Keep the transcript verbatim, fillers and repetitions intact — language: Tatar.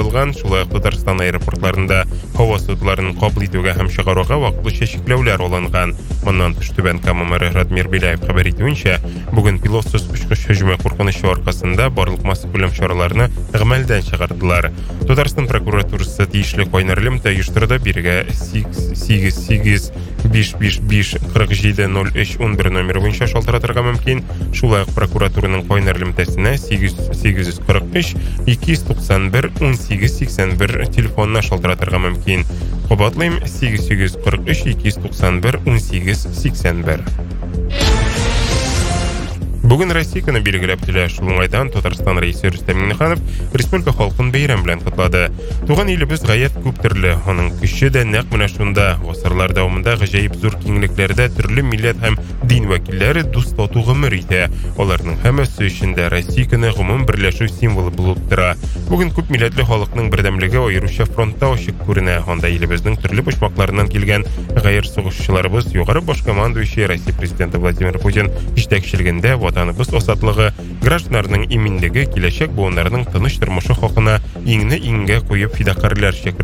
куелган. Шулай ук Татарстан аэропортларында һава судыларын кабул итүгә һәм чыгаруга вакытлыча чикләүләр алынган. Моннан тыш Түбән Кама мэры Радмир Беляев хәбәр итүенчә, бүген пилотсыз очкыч һөҗүме куркынычы аркасында барлык масса күләм чараларны гамәлдән чыгардылар. Татарстан прокуратурасы тиешле кайнар элемтә оештырды. Бирегә сигез сигез биш биш биш кырык җиде ноль өч унбер номеры буенча шалтыратырга мөмкин. Шулай ук прокуратураның кайнар элемтәсенә сигез сигез кырык өч ике йөз туксан бер унсигез сиксән бер телефонына шалтыратырга мөмкин. Кабатлыйм: сигез сигез кырык өч ике йөз туксан бер унсигез сиксән бер. Бүген Россия көне билгеләп килә. Шул уңайдан Татарстан рәисе Рөстәм Миңнеханов республика халкын бәйрәм белән котлады. Туган илебез гаять күп төрле, аның көче дә нәкъ менә шунда. Гасырлар дәвамында гаҗәеп зур киңлекләрдә төрле милләт һәм дин вәкилләре дуст тату гомер итә. Аларның һәммәсе өчен дә Россия көне гомум берләшү символы булып тора. Бүген күп милләтле халыкның бердәмлеге аеруча фронтта ачык күренә. Анда илебезнең төрле почмакларыннан килгән гаир сугышчыларыбыз югары баш командующий Россия президенты Владимир Путин җитәкчелегендә ватаныбыз осатлыгы, гражданнарның иминлеге, киләчәк буыннарының тыныч тормышы хакына иңне иңгә куеп фидакарьләрчә